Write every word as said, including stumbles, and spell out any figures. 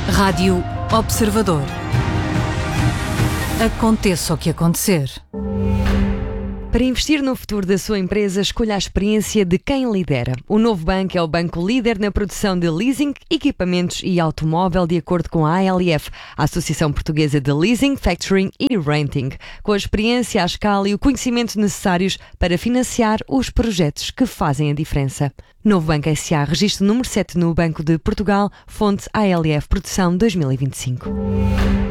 Rádio Observador. Aconteça o que acontecer. Para investir no futuro da sua empresa, escolha a experiência de quem lidera. O Novo Banco é o banco líder na produção de leasing, equipamentos e automóvel, de acordo com a A L F, a Associação Portuguesa de Leasing, Factoring e Renting, com a experiência, a escala e o conhecimento necessários para financiar os projetos que fazem a diferença. Novo Banco S A, registro número sete no Banco de Portugal, fonte A L F, produção dois mil e vinte e cinco.